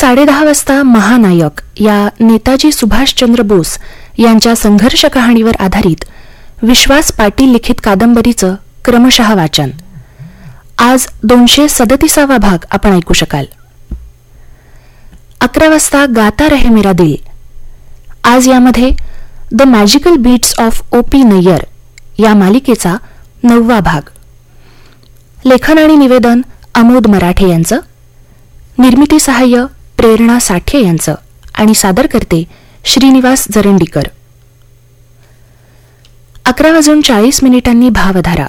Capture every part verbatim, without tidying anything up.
साडेदहा वाजता महानायक या नेताजी सुभाषचंद्र बोस यांच्या संघर्ष कहाणीवर आधारित विश्वास पाटील लिखित कादंबरीचं क्रमशः वाचन. आज दोनशे सदतीसावा भाग आपण ऐकू शकाल. अकरा वाजता गाता रहे मेरा दिल. आज यामध्ये the magical beats of O P Nayyar या मालिकेचा नववा भाग. लेखन आणि निवेदन अमोद मराठे यांचं, निर्मिती सहाय्य प्रेरणा साठे यांचं आणि सादर करते श्रीनिवास जरंडीकर. अकरा वाजून चाळीस मिनिटांनी भावधारा.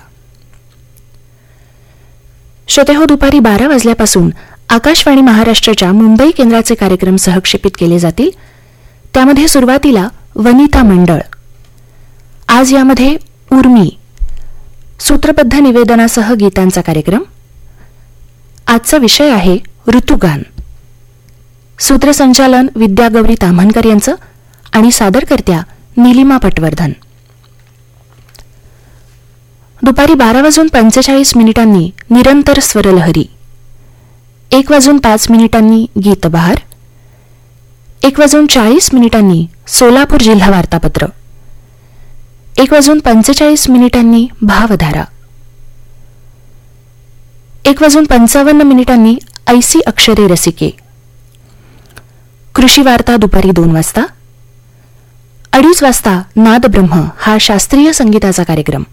श्रोते हो, दुपारी बारा वाजल्यापासून आकाशवाणी महाराष्ट्राच्या मुंबई केंद्राचे कार्यक्रम सहक्षेपित केले जातील. त्यामध्ये सुरुवातीला वनिता मंडळ. आज यामध्ये उर्मी सूत्रबद्ध निवेदनासह गीतांचा कार्यक्रम. आजचा विषय आहे ऋतुगान. सूत्रसंचालन विद्यागौरी ताम्हनकर यांचं आणि सादरकर्त्या नीलिमा पटवर्धन. दुपारी बारा वाजून पंचेचाळीस मिनिटांनी निरंतर स्वरलहरी. एक वाजून पाच मिनिटांनी गीतबहार. एक वाजून चाळीस मिनिटांनी सोलापूर जिल्हा वार्तापत्र. एक वाजून पंचेचाळीस मिनिटांनी भावधारा. एक वाजून पंचावन्न मिनिटांनी ऐसी अक्षरे रसिके. कृषी वार्ता दुपारी दोन वाजता. अडीच वाजता नादब्रह्म हा शास्त्रीय संगीताचा कार्यक्रम.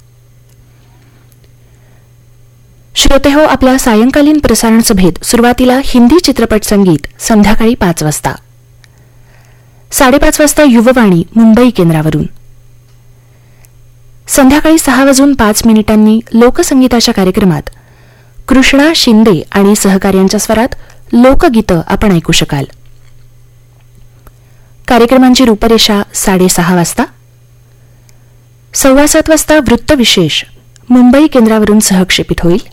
श्रोते हो, आपल्या सायंकालीन प्रसारण सभेत सुरुवातीला हिंदी चित्रपट संगीत संध्याकाळी पाच वाजता. साडेपाच वाजता युववाणी मुंबई केंद्रावरून. संध्याकाळी सहा वाजून पाच मिनिटांनी लोकसंगीताच्या कार्यक्रमात कृष्णा शिंदे आणि सहकार्यांच्या स्वरात लोकगीतं आपण ऐकू शकाल. कार्यक्रमांची रूपरेषा साडेसहा वाजता. सव्वा सात वाजता वृत्तविशेष मुंबई केंद्रावरून सहक्षेपित होईल.